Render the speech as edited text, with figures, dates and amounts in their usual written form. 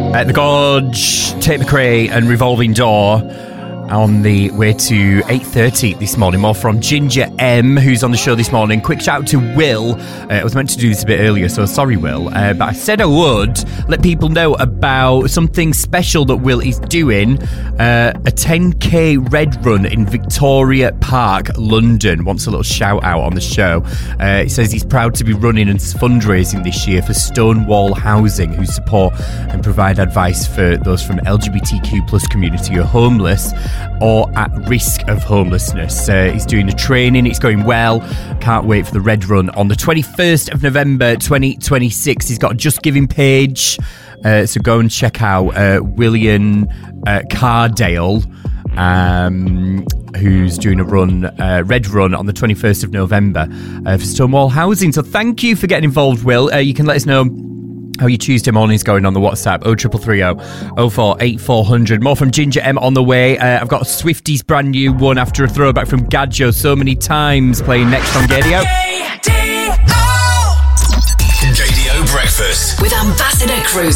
The Gorge, Tate McRae and Revolving Door on the way to 8:30 this morning. More from Ginger M, who's on the show this morning. Quick shout out to Will. I was meant to do this a bit earlier, so sorry, Will. But I said I would let people know about something special that Will is doing. A 10k red run in Victoria Park, London. Wants a little shout out on the show. He says he's proud to be running and fundraising this year for Stonewall Housing, who support and provide advice for those from LGBTQ plus community who are homeless or at risk of homelessness. He's doing the training, it's going well. Can't wait for the red run on the 21st of November 2026. He's got a Just Giving page, so go and check out William Cardale, who's doing a red run on the 21st of November for Stonewall Housing. So thank you for getting involved, Will. You can let us know how your Tuesday morning's going on the WhatsApp 0330 048400. More from Ginger M on the way. I've got Swifties brand new one after a throwback from Gadjo So Many Times, playing next on Gadio. Gadio Breakfast with Ambassador Cruises.